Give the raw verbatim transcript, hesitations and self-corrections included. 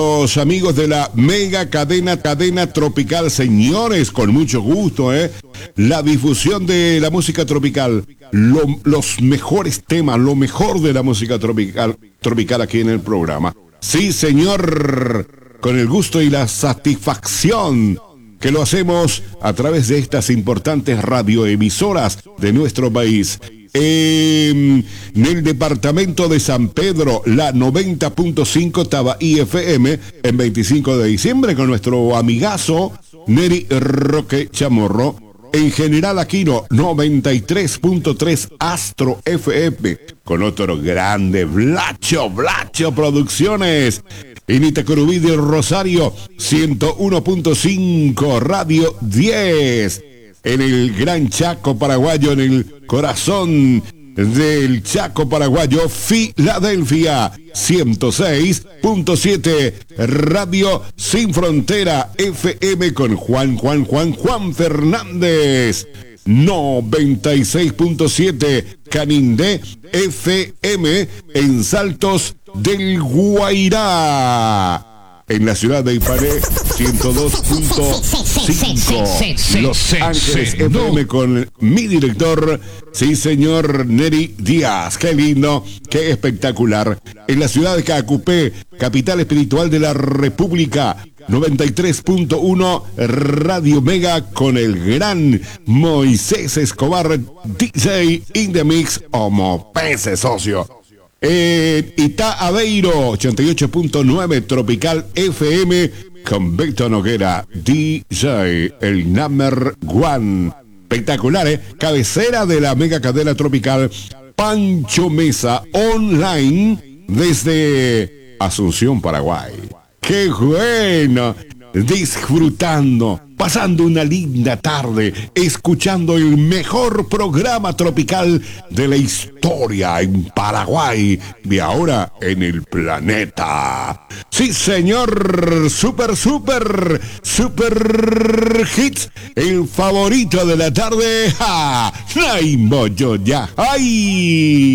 Los amigos de la mega cadena, cadena tropical, señores, con mucho gusto, ¿eh? La difusión de la música tropical, lo, los mejores temas, lo mejor de la música tropical, tropical aquí en el programa. Sí, señor, con el gusto y la satisfacción que lo hacemos a través de estas importantes radioemisoras de nuestro país. Eh, en el departamento de San Pedro, la noventa punto cinco Tabaí F M, en veinticinco de diciembre, con nuestro amigazo Neri Roque Chamorro. En General Aquino, noventa y tres punto tres Astro F M, con otro grande, Blacho, Blacho Producciones. En Itacurubí del Rosario, ciento uno punto cinco Radio diez. En el Gran Chaco Paraguayo, en el corazón del Chaco Paraguayo, Filadelfia, ciento seis punto siete Radio Sin Frontera F M con Juan, Juan, Juan, Juan Fernández. noventa y seis punto siete Canindé F M en Saltos del Guairá. En la ciudad de Ipané, ciento dos punto cinco Los Ángeles F M con mi director, sí señor, Neri Díaz. Qué lindo, qué espectacular. En la ciudad de Cacupé, capital espiritual de la República, noventa y tres punto uno Radio Mega con el gran Moisés Escobar, D J in the mix, como pese socio. En Itá Aveiro, ochenta y ocho punto nueve Tropical F M con Víctor Noguera, D J, el number one. Espectacular, ¿eh? Cabecera de la mega cadena tropical, Pancho Mesa, online desde Asunción, Paraguay. ¡Qué bueno! Disfrutando, pasando una linda tarde, escuchando el mejor programa tropical de la historia en Paraguay y ahora en el planeta. Sí, señor, super, super, super hits, el favorito de la tarde. ¡Ja! ¡Ay, ya! ¡Ay!